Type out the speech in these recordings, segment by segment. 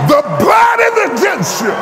The blood is against you.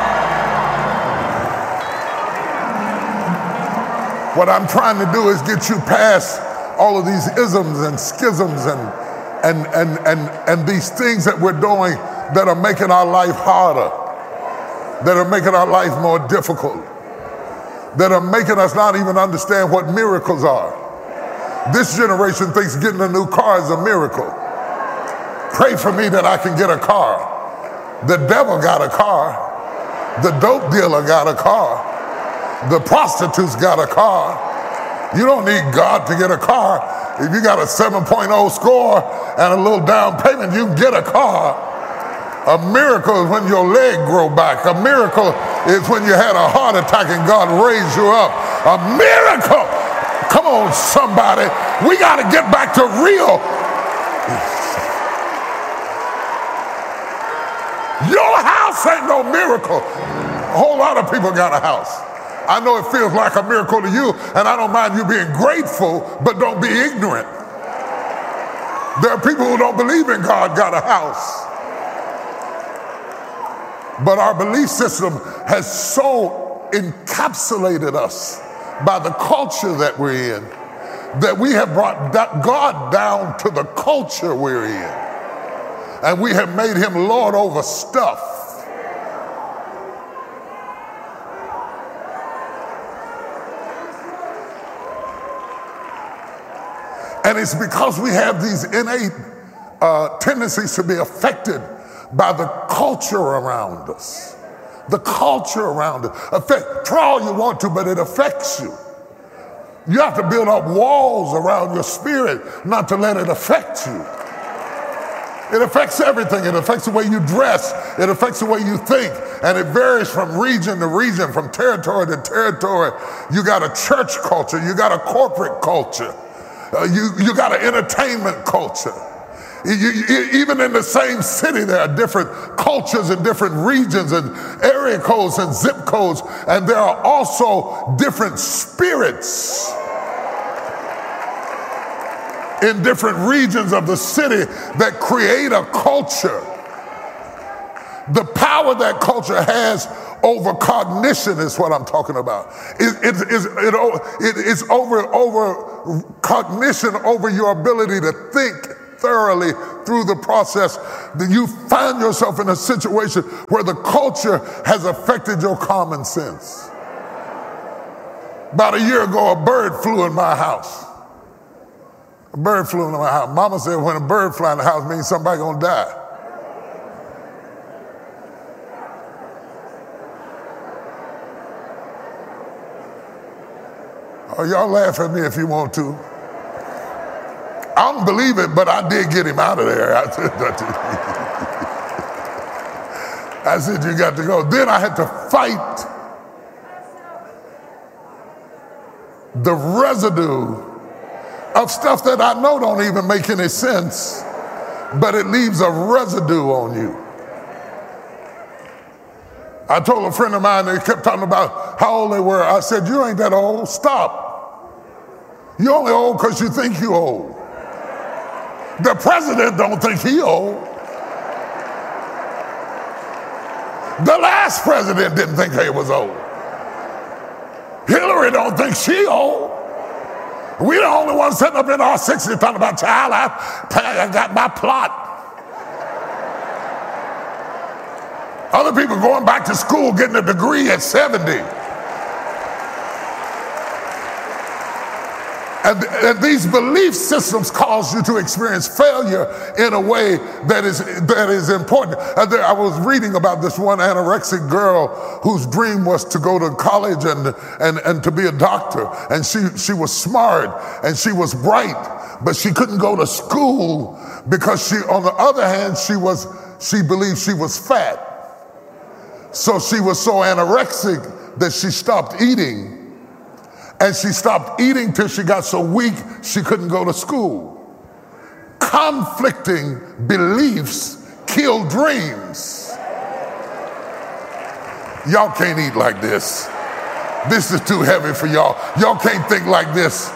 What I'm trying to do is get you past all of these isms and schisms and these things that we're doing that are making our life harder, that are making our life more difficult, that are making us not even understand what miracles are. This generation thinks getting a new car is a miracle. Pray for me that I can get a car. The devil got a car. The dope dealer got a car. The prostitutes got a car. You don't need God to get a car. If you got a 7.0 score and a little down payment, you can get a car. A miracle is when your leg grow back. A miracle is when you had a heart attack and God raised you up. A miracle. Come on, somebody. We got to get back to real. Your house ain't no miracle. A whole lot of people got a house. I know it feels like a miracle to you, and I don't mind you being grateful, but don't be ignorant. There are people who don't believe in God got a house. But our belief system has so encapsulated us by the culture that we're in that we have brought God down to the culture we're in. And we have made him Lord over stuff. And it's because we have these innate tendencies to be affected by the culture around us. The culture around us. Try all you want to, but it affects you. You have to build up walls around your spirit not to let it affect you. It affects everything. It affects the way you dress. It affects the way you think. And it varies from region to region, from territory to territory. You got a church culture. You got a corporate culture. You got an entertainment culture. Even in the same city, there are different cultures in different regions and area codes and zip codes. And there are also different spirits in different regions of the city that create a culture. The power that culture has over cognition is what I'm talking about. It's over cognition, over your ability to think thoroughly through the process. Then you find yourself in a situation where the culture has affected your common sense. About a year ago, a bird flew in my house. A bird flew into my house. Mama said when a bird flies in the house, it means somebody gonna die. Oh, y'all laugh at me if you want to. I don't believe it, but I did get him out of there. I said, you got to go. Then I had to fight the residue of stuff that I know don't even make any sense, but it leaves a residue on you. I told a friend of mine, they kept talking about how old they were. I said, you ain't that old. Stop. You're only old because you think you're old. The president don't think he old. The last president didn't think he was old. Hillary don't think she old. We the only ones sitting up in our 60s talking about, child, I got my plot. Other people going back to school getting a degree at 70. And these belief systems cause you to experience failure in a way that is important. I was reading about this one anorexic girl whose dream was to go to college and to be a doctor. And she was smart and she was bright, but she couldn't go to school because on the other hand, she believed she was fat. So she was so anorexic that she stopped eating. And she stopped eating till she got so weak she couldn't go to school. Conflicting beliefs kill dreams. Y'all can't eat like this. This is too heavy for y'all. Y'all can't think like this.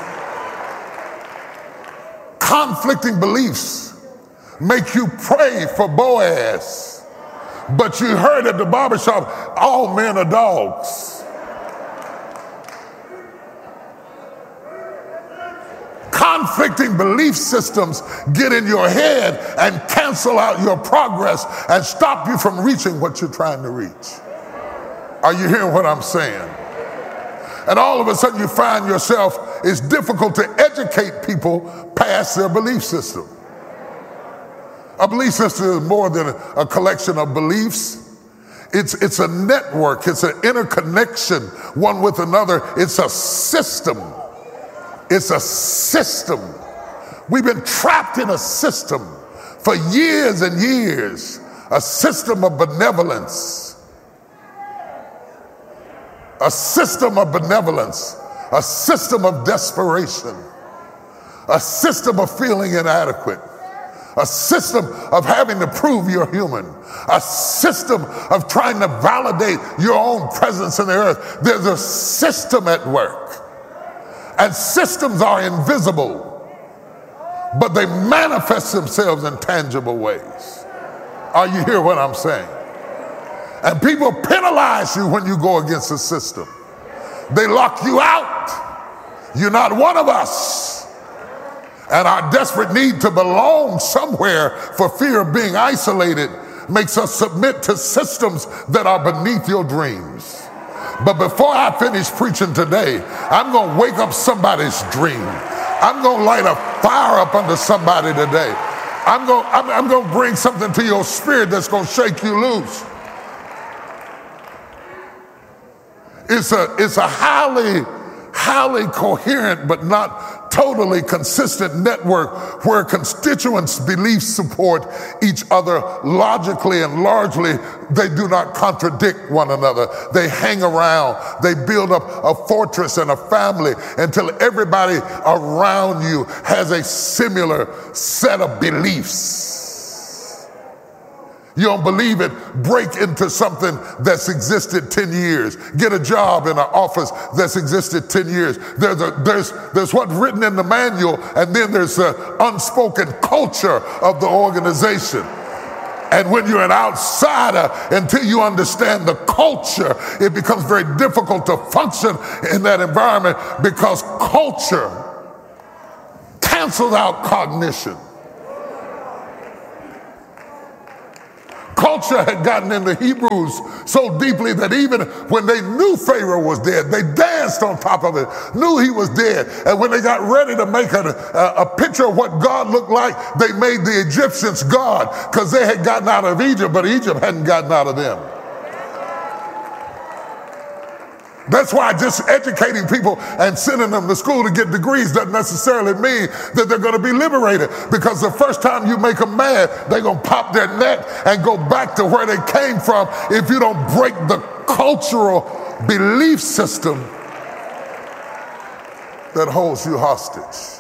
Conflicting beliefs make you pray for Boaz But you heard at the barbershop, all men are dogs. Conflicting belief systems get in your head and cancel out your progress and stop you from reaching what you're trying to reach. Are you hearing what I'm saying? And all of a sudden you find yourself, it's difficult to educate people past their belief system. A belief system is more than a collection of beliefs. It's a network. It's an interconnection one with another. It's a system. It's a system. We've been trapped in a system for years and years. A system of benevolence. A system of benevolence. A system of desperation. A system of feeling inadequate. A system of having to prove you're human. A system of trying to validate your own presence in the earth. There's a system at work. And systems are invisible, but they manifest themselves in tangible ways. Are you hear what I'm saying? And people penalize you when you go against the system. They lock you out. You're not one of us. And our desperate need to belong somewhere for fear of being isolated makes us submit to systems that are beneath your dreams. But before I finish preaching today, I'm going to wake up somebody's dream. I'm going to light a fire up under somebody today. I'm going to bring something to your spirit that's going to shake you loose. It's a highly coherent but not totally consistent network where constituents' beliefs support each other logically, and largely they do not contradict one another. They hang around. They build up a fortress and a family until everybody around you has a similar set of beliefs. You don't believe it? Break into something that's existed 10 years. Get a job in an office that's existed 10 years. There's what's written in the manual, and then there's the unspoken culture of the organization. And when you're an outsider, until you understand the culture, it becomes very difficult to function in that environment because culture cancels out cognition. Culture had gotten into Hebrews so deeply that even when they knew Pharaoh was dead, they danced on top of it, knew he was dead. And when they got ready to make a picture of what God looked like, they made the Egyptians God because they had gotten out of Egypt, but Egypt hadn't gotten out of them. That's why just educating people and sending them to school to get degrees doesn't necessarily mean that they're going to be liberated, because the first time you make them mad, they're going to pop their neck and go back to where they came from if you don't break the cultural belief system that holds you hostage.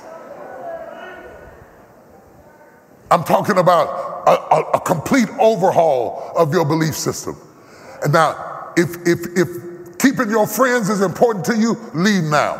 I'm talking about a complete overhaul of your belief system. And now, if keeping your friends is important to you, leave now.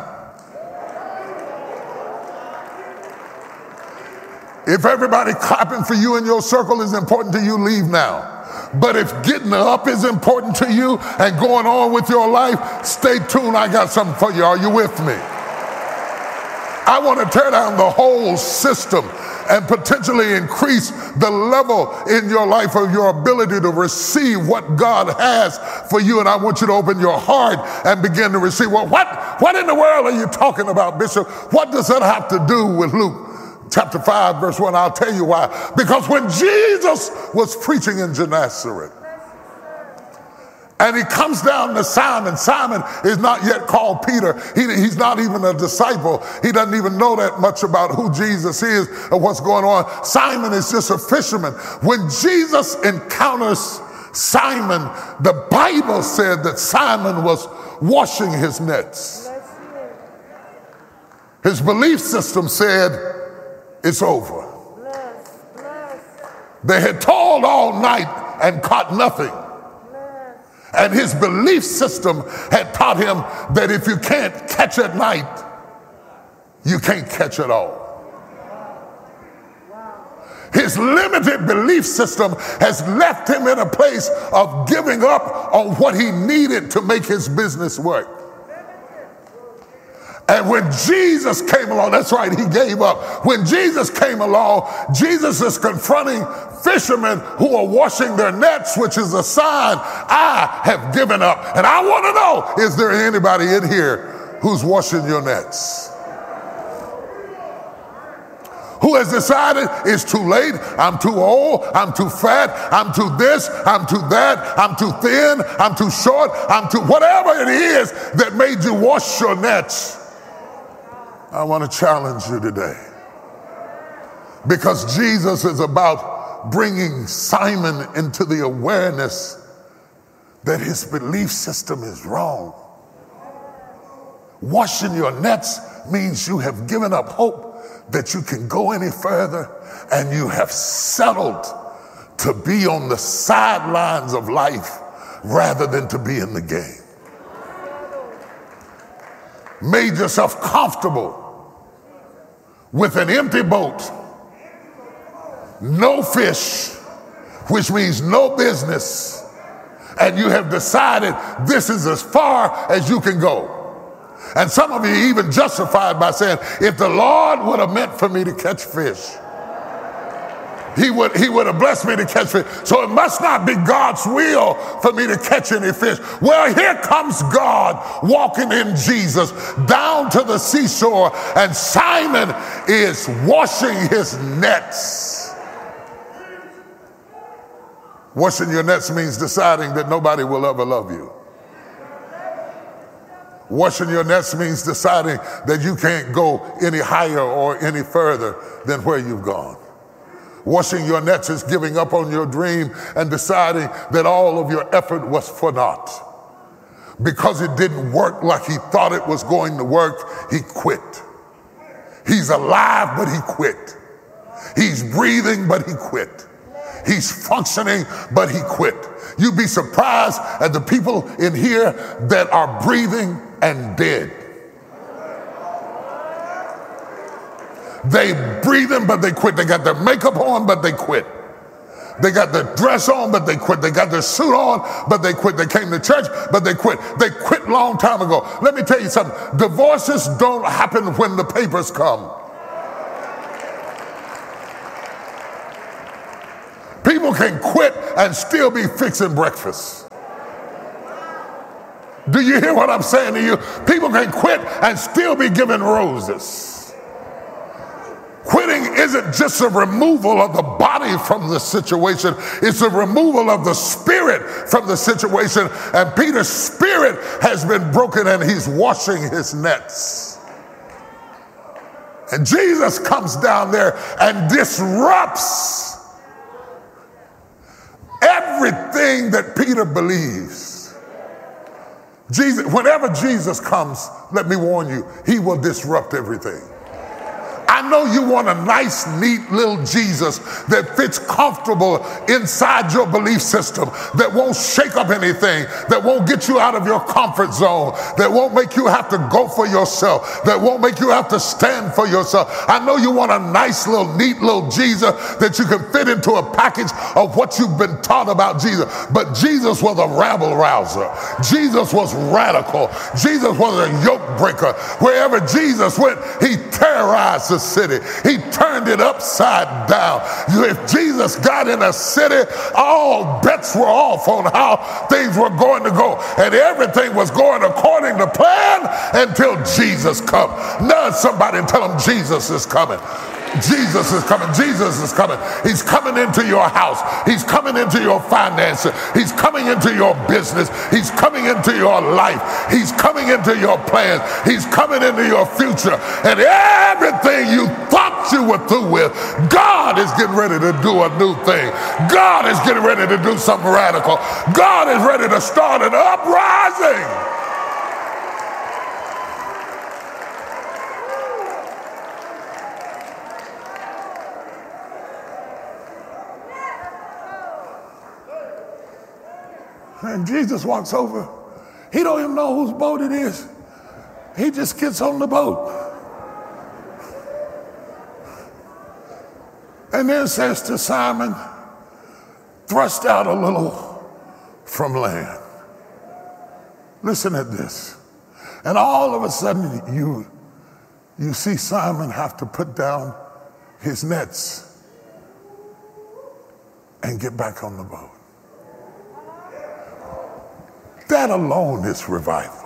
If everybody clapping for you in your circle is important to you, leave now. But if getting up is important to you and going on with your life, stay tuned. I got something for you. Are you with me? I want to tear down the whole system and potentially increase the level in your life of your ability to receive what God has for you. And I want you to open your heart and begin to receive. Well, what in the world are you talking about, Bishop? What does that have to do with Luke chapter 5, verse 1? I'll tell you why. Because when Jesus was preaching in Gennesaret, and he comes down to Simon. Simon is not yet called Peter. He's not even a disciple. He doesn't even know that much about who Jesus is or what's going on. Simon is just a fisherman. When Jesus encounters Simon, the Bible said that Simon was washing his nets. His belief system said, it's over. They had toiled all night and caught nothing. And his belief system had taught him that if you can't catch at night, you can't catch at all. His limited belief system has left him in a place of giving up on what he needed to make his business work. And when Jesus came along, that's right, he gave up. When Jesus came along, Jesus is confronting fishermen who are washing their nets, which is a sign, I have given up. And I want to know, is there anybody in here who's washing your nets? Who has decided it's too late, I'm too old, I'm too fat, I'm too this, I'm too that, I'm too thin, I'm too short, I'm too whatever it is that made you wash your nets. I want to challenge you today, because Jesus is about bringing Simon into the awareness that his belief system is wrong. Washing your nets means you have given up hope that you can go any further, and you have settled to be on the sidelines of life rather than to be in the game. Made yourself comfortable with an empty boat, no fish, which means no business, and you have decided this is as far as you can go. And some of you even justified by saying, if the Lord would have meant for me to catch fish, he would have blessed me to catch fish. So it must not be God's will for me to catch any fish. Well, here comes God walking in Jesus down to the seashore, and Simon is washing his nets. Washing your nets means deciding that nobody will ever love you. Washing your nets means deciding that you can't go any higher or any further than where you've gone. Washing your nets is giving up on your dream and deciding that all of your effort was for naught. Because it didn't work like he thought it was going to work, he quit. He's alive, but he quit. He's breathing, but he quit. He's functioning, but he quit. You'd be surprised at the people in here that are breathing and dead. They breathing, but they quit. They got their makeup on, but they quit. They got their dress on, but they quit. They got their suit on, but they quit. They came to church, but they quit. They quit long time ago. Let me tell you something. Divorces don't happen when the papers come. People can quit and still be fixing breakfast. Do you hear what I'm saying to you? People can quit and still be giving roses. Quitting isn't just a removal of the body from the situation. It's a removal of the spirit from the situation. And Peter's spirit has been broken, and he's washing his nets. And Jesus comes down there and disrupts everything that Peter believes. Jesus, whenever Jesus comes, let me warn you, he will disrupt everything. I know you want a nice, neat little Jesus that fits comfortable inside your belief system, that won't shake up anything, that won't get you out of your comfort zone, that won't make you have to go for yourself, that won't make you have to stand for yourself. I know you want a nice little, neat little Jesus that you can fit into a package of what you've been taught about Jesus. But Jesus was a rabble rouser. Jesus was radical. Jesus was a yoke breaker. Wherever Jesus went, he terrorized the city. He turned it upside down. If Jesus got in a city, all bets were off on how things were going to go, and everything was going according to plan until Jesus come. Nudge somebody and tell them Jesus is coming. Jesus is coming. Jesus is coming. He's coming into your house. He's coming into your finances. He's coming into your business. He's coming into your life. He's coming into your plans. He's coming into your future. And everything you thought you were through with, God is getting ready to do a new thing. God is getting ready to do something radical. God is ready to start an uprising. And Jesus walks over. He don't even know whose boat it is. He just gets on the boat. And then says to Simon, thrust out a little from land. Listen at this. And all of a sudden you see Simon have to put down his nets and get back on the boat. That alone is revival.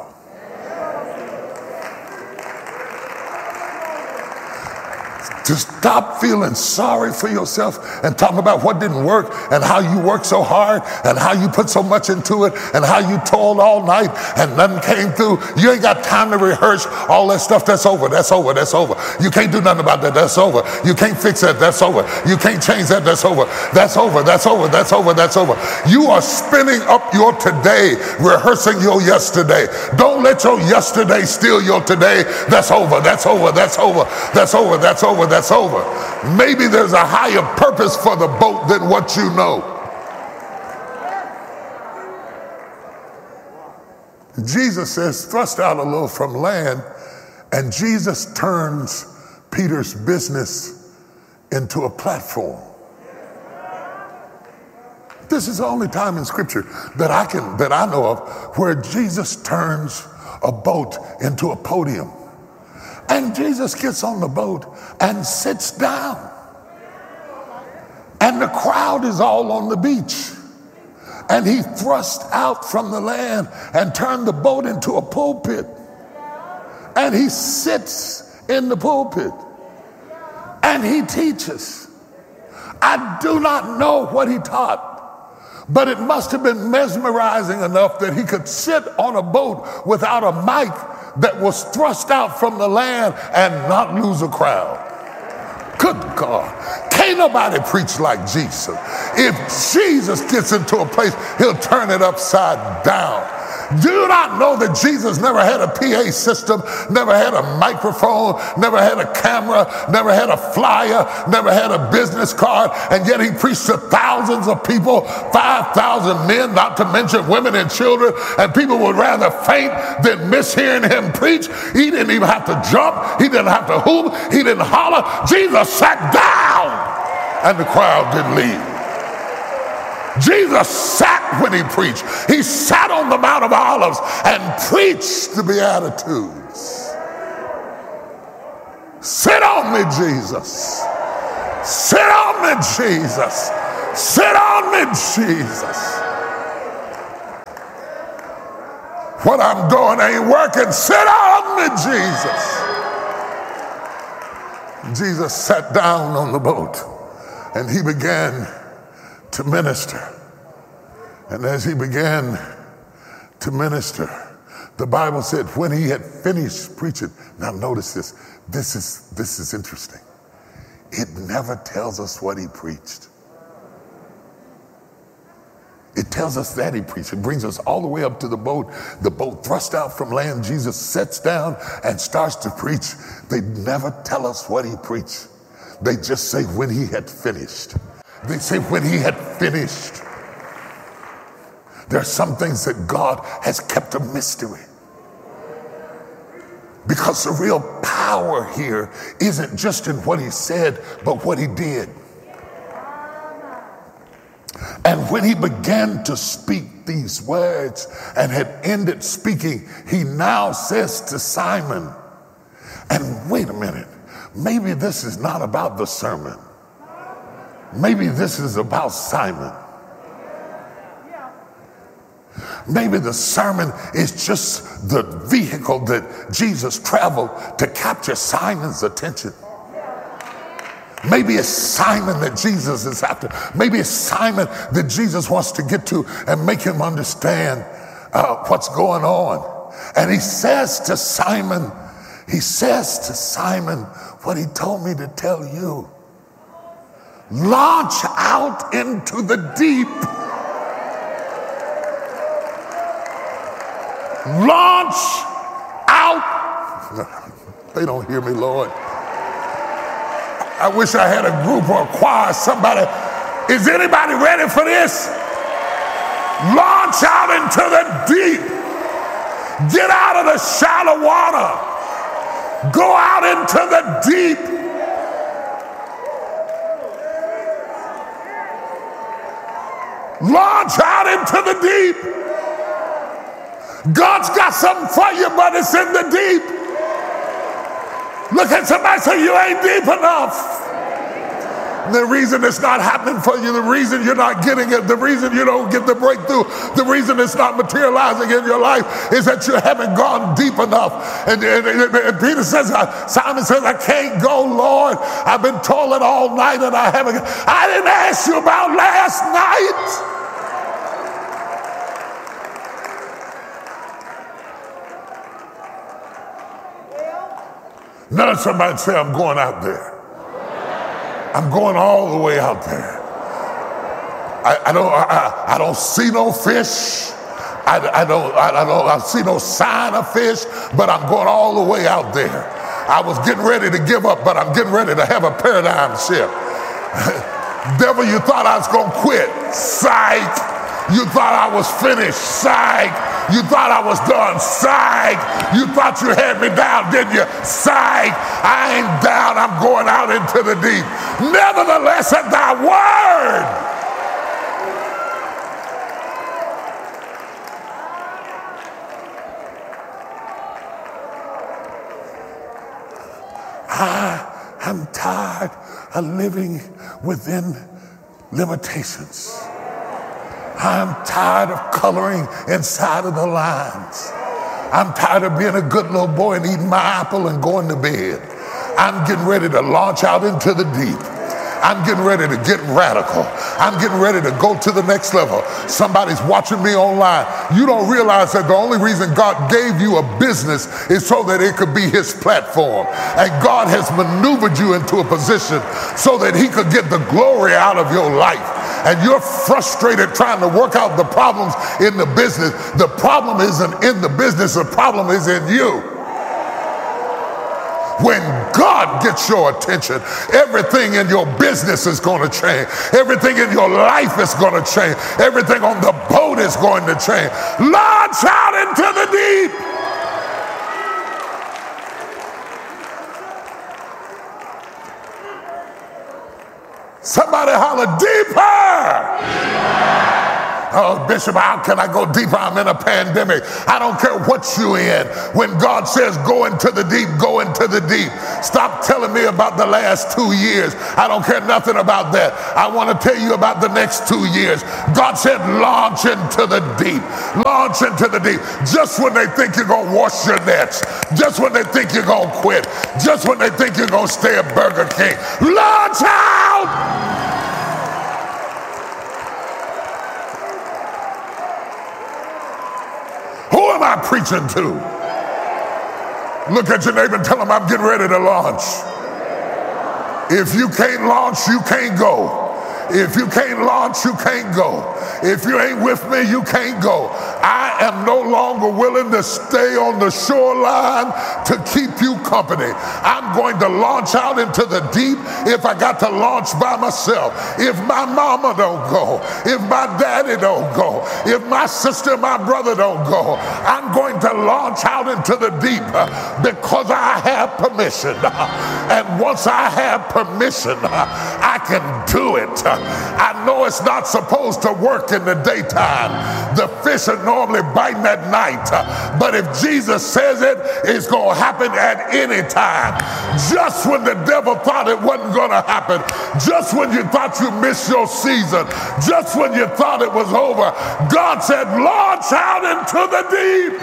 To stop feeling sorry for yourself and talk about what didn't work and how you worked so hard and how you put so much into it and how you toiled all night and nothing came through. You ain't got time to rehearse all that stuff. That's over. That's over. That's over. You can't do nothing about that. That's over. You can't fix that. That's over. You can't change that. That's over. That's over. That's over. That's over. That's over. You are spinning up your today, rehearsing your yesterday. Don't let your yesterday steal your today. That's over. That's over. That's over. That's over. That's over. That's over. Maybe there's a higher purpose for the boat than what you know. Jesus says, thrust out a little from land, and Jesus turns Peter's business into a platform. This is the only time in Scripture that I know of where Jesus turns a boat into a podium. And Jesus gets on the boat and sits down. And the crowd is all on the beach. And he thrust out from the land and turned the boat into a pulpit. And he sits in the pulpit. And he teaches. I do not know what he taught, but it must have been mesmerizing enough that he could sit on a boat without a mic that was thrust out from the land and not lose a crowd. Good God. Can't nobody preach like Jesus. If Jesus gets into a place, he'll turn it upside down. Do you not know that Jesus never had a PA system, never had a microphone, never had a camera, never had a flyer, never had a business card, and yet he preached to thousands of people, 5,000 men, not to mention women and children, and people would rather faint than miss hearing him preach. He didn't even have to jump. He didn't have to hoop. He didn't holler. Jesus sat down, and the crowd didn't leave. Jesus sat when he preached. He sat on the Mount of Olives and preached the Beatitudes. Sit on me, Jesus. Sit on me, Jesus. Sit on me, Jesus. What I'm doing ain't working. Sit on me, Jesus. Jesus sat down on the boat and he began to minister. And as he began to minister, the Bible said when he had finished preaching, now notice this, this is interesting. It never tells us what he preached. It tells us that he preached. It brings us all the way up to the boat thrust out from land. Jesus sits down and starts to preach. They never tell us what he preached. They just say when he had finished. They say when he had finished. There are some things that God has kept a mystery. Because the real power here isn't just in what he said, but what he did. And when he began to speak these words and had ended speaking, he now says to Simon, and wait a minute, maybe this is not about the sermon. Maybe this is about Simon. Maybe the sermon is just the vehicle that Jesus traveled to capture Simon's attention. Maybe it's Simon that Jesus is after. Maybe it's Simon that Jesus wants to get to and make him understand what's going on. And he says to Simon what he told me to tell you. Launch out into the deep. Launch out. They don't hear me, Lord. I wish I had a group or a choir, somebody. Is anybody ready for this? Launch out into the deep. Get out of the shallow water. Go out into the deep. Launch out into the deep. God's got something for you, but it's in the deep. Look at somebody and say, you ain't deep enough. The reason it's not happening for you, the reason you're not getting it, the reason you don't get the breakthrough, the reason it's not materializing in your life is that you haven't gone deep enough. And Peter says, Simon says, I can't go, Lord. I've been toiling all night and I didn't ask you about last night. Now somebody say, I'm going out there. I'm going all the way out there. I don't see no fish. I see no sign of fish, but I'm going all the way out there. I was getting ready to give up, but I'm getting ready to have a paradigm shift. Devil, you thought I was going to quit. Psych. You thought I was finished. Psych. You thought I was done. Psych. You thought you had me down, didn't you? Psych. I ain't down. I'm going out into the deep. Nevertheless, at thy word. I'm tired of living within limitations. I'm tired of coloring inside of the lines. I'm tired of being a good little boy and eating my apple and going to bed. I'm getting ready to launch out into the deep. I'm getting ready to get radical. I'm getting ready to go to the next level. Somebody's watching me online. You don't realize that the only reason God gave you a business is so that it could be his platform. And God has maneuvered you into a position so that he could get the glory out of your life. And you're frustrated trying to work out the problems in the business. The problem isn't in the business. The problem is in you. When God gets your attention, everything in your business is going to change. Everything in your life is going to change. Everything on the boat is going to change. Launch out into the deep. Somebody holler, deeper! Oh, Bishop, how can I go deeper? I'm in a pandemic. I don't care what you're in. When God says go into the deep, go into the deep. Stop telling me about the last 2 years. I don't care nothing about that. I want to tell you about the next 2 years. God said launch into the deep. Launch into the deep. Just when they think you're going to wash your nets. Just when they think you're going to quit. Just when they think you're going to stay at Burger King. Launch out! Who am I preaching to? Look at your neighbor and tell him I'm getting ready to launch. If you can't launch, you can't go. If you can't launch, you can't go. If you ain't with me, you can't go. I am no longer willing to stay on the shoreline to keep you company. I'm going to launch out into the deep if I got to launch by myself. If my mama don't go, if my daddy don't go, if my sister, my brother don't go, I'm going to launch out into the deep because I have permission. And once I have permission, I can do it. I know it's not supposed to work in the daytime. The fish are normally biting at night. But if Jesus says it, it's going to happen at any time. Just when the devil thought it wasn't going to happen, just when you thought you missed your season, just when you thought it was over, God said, launch out into the deep.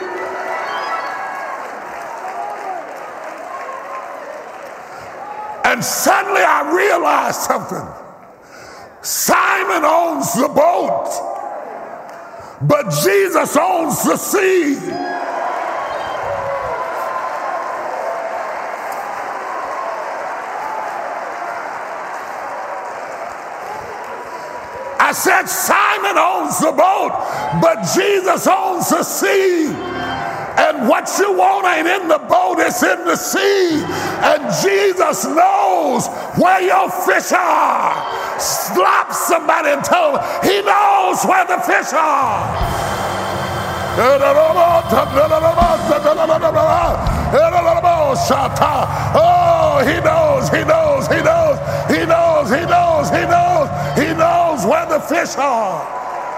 And suddenly I realized something. Simon owns the boat, but Jesus owns the sea. I said Simon owns the boat, but Jesus owns the sea. And what you want ain't in the boat, it's in the sea. And Jesus knows where your fish are. Slap somebody and tell them he knows where the fish are. Oh, he knows, he knows, he knows, he knows, he knows, he knows, he knows where the fish are.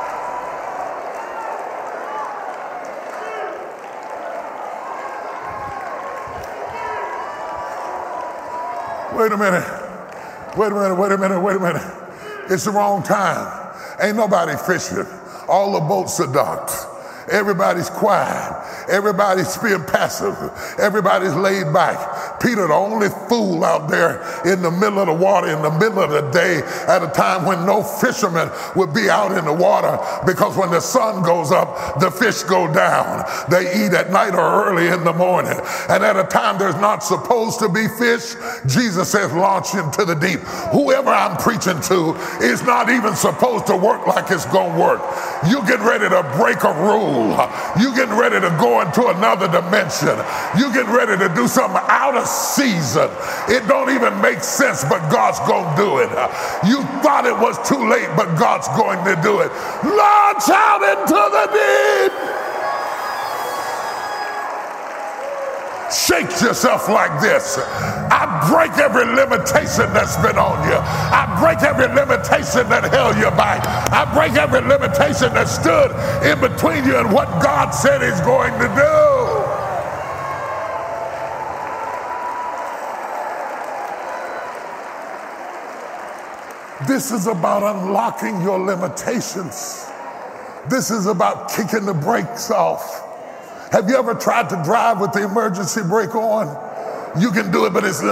Wait a minute. Wait a minute, wait a minute, wait a minute. It's the wrong time. Ain't nobody fishing. All the boats are docked. Everybody's quiet. Everybody's being passive. Everybody's laid back. Peter, the only fool out there in the middle of the water, in the middle of the day, at a time when no fisherman would be out in the water, because when the sun goes up, the fish go down. They eat at night or early in the morning. And at a time there's not supposed to be fish, Jesus says, launch into the deep. Whoever I'm preaching to is not even supposed to work like it's going to work. You get ready to break a rule. You getting ready to go into another dimension. You getting ready to do something out of season. It don't even make sense, but God's going to do it. You thought it was too late, but God's going to do it. Launch out into the deep. Shake yourself like this. I break every limitation that's been on you. I break every limitation that held you back. I break every limitation that stood in between you and what God said He's going to do. This is about unlocking your limitations. This is about kicking the brakes off. Have you ever tried to drive with the emergency brake on? You can do it, but it's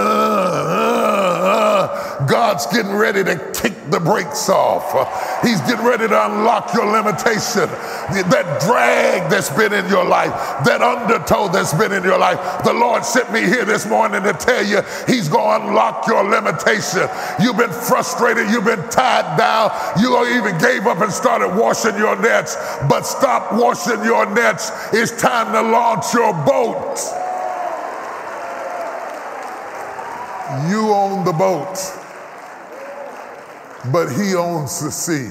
God's getting ready to kick the brakes off. He's getting ready to unlock your limitation. That drag that's been in your life, that undertow that's been in your life. The Lord sent me here this morning to tell you He's going to unlock your limitation. You've been frustrated. You've been tied down. You even gave up and started washing your nets. But stop washing your nets. It's time to launch your boat. You own the boat, but He owns the sea.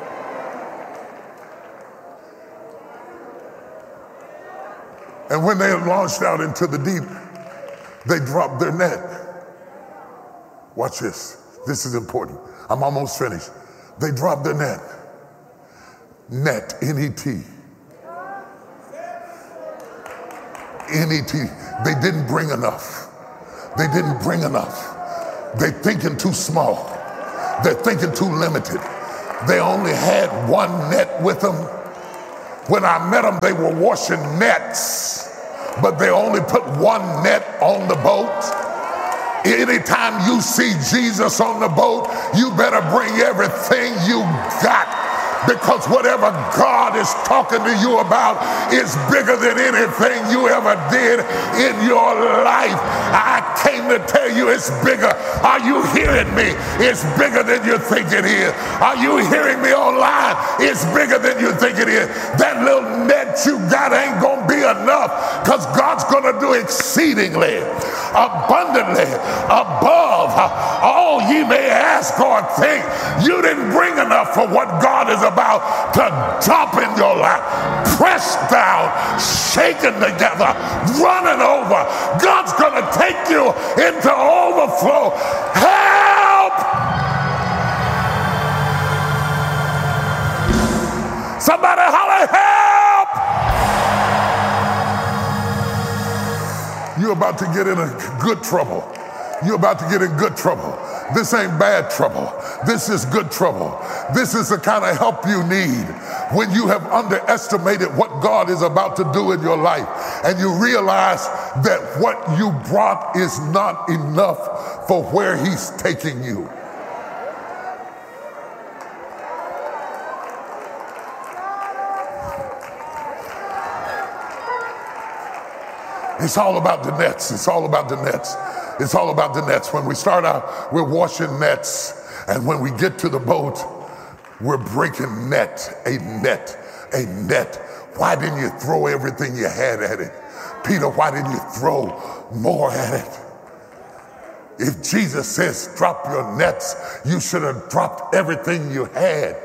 And when they launched out into the deep, they dropped their net. Watch this. This is important. I'm almost finished. They dropped their net. Net, N-E-T. N-E-T. They didn't bring enough. They didn't bring enough. They're thinking too small. They're thinking too limited. They only had one net with them. When I met them, they were washing nets, but they only put one net on the boat. Anytime you see Jesus on the boat, you better bring everything you got. Because whatever God is talking to you about is bigger than anything you ever did in your life. I came to tell you it's bigger. Are you hearing me? It's bigger than you think it is. Are you hearing me online? It's bigger than you think it is. That little net you got ain't going to be enough, because God's going to do exceedingly, abundantly, above all ye may ask or think. You didn't bring enough for what God is about to drop in your lap, pressed down, shaken together, running over. God's going to take you into overflow. Help! Somebody holler, help! You're about to get in a good trouble. You're about to get in good trouble. This ain't bad trouble. This is good trouble. This is the kind of help you need when you have underestimated what God is about to do in your life, and you realize that what you brought is not enough for where He's taking you. It's all about the nets. It's all about the nets. It's all about the nets. When we start out, we're washing nets. And when we get to the boat, we're breaking net. Why didn't you throw everything you had at it? Peter, why didn't you throw more at it? If Jesus says drop your nets, you should have dropped everything you had.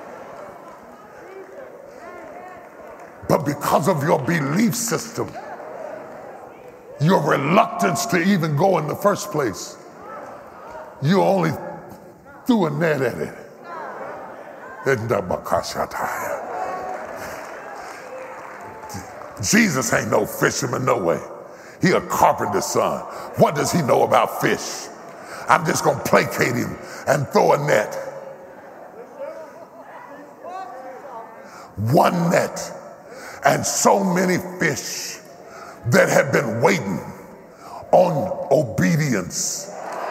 But because of your belief system, your reluctance to even go in the first place, you only threw a net at it. Jesus ain't no fisherman, no way. He a carpenter's son. What does he know about fish? I'm just going to placate him and throw a net. One net, and so many fish that had been waiting on obedience.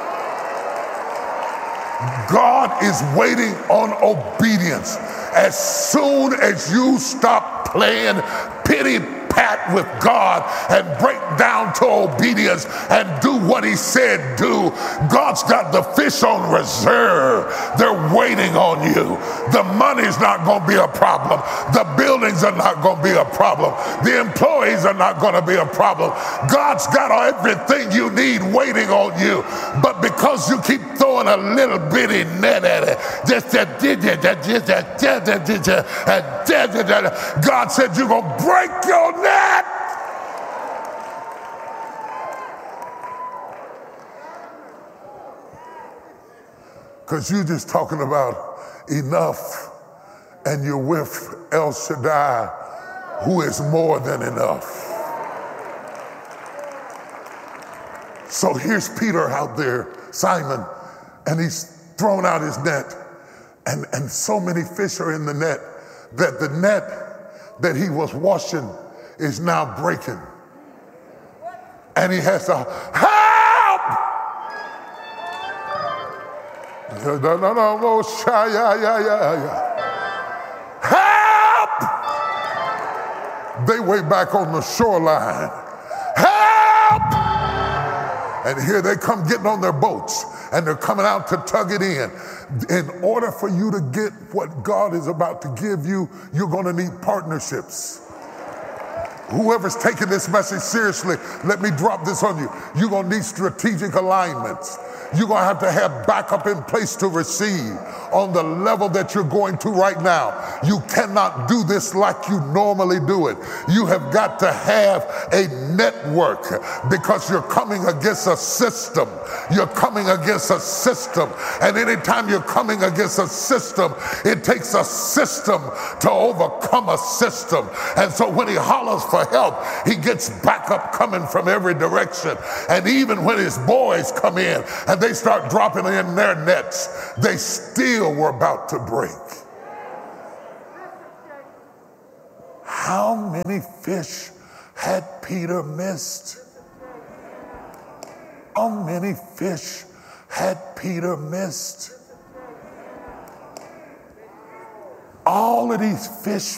God is waiting on obedience. As soon as you stop playing pity pat with God and break down to obedience and do what he said do, God's got the fish on reserve. They're waiting on you. The money's not going to be a problem. The buildings are not going to be a problem. The employees are not going to be a problem. God's got everything you need waiting on you. But because you keep throwing a little bitty net at it, God said you're going to break your net. Because you're just talking about enough, and you're with El Shaddai, who is more than enough. So here's Peter out there, Simon, and he's thrown out his net, and so many fish are in the net that the net that he was washing is now breaking. And he has to help! Help! They way back on the shoreline. Help! And here they come getting on their boats, and they're coming out to tug it in. In order for you to get what God is about to give you, you're going to need partnerships. Whoever's taking this message seriously, let me drop this on you. You're going to need strategic alignments. You're going to have backup in place to receive on the level that you're going to right now. You cannot do this like you normally do it. You have got to have a network, because you're coming against a system. You're coming against a system. And anytime you're coming against a system, it takes a system to overcome a system. And so when he hollers for help, he gets backup coming from every direction. And even when his boys come in and they start dropping in their nets, they still were about to break. How many fish had Peter missed? How many fish had Peter missed? All of these fish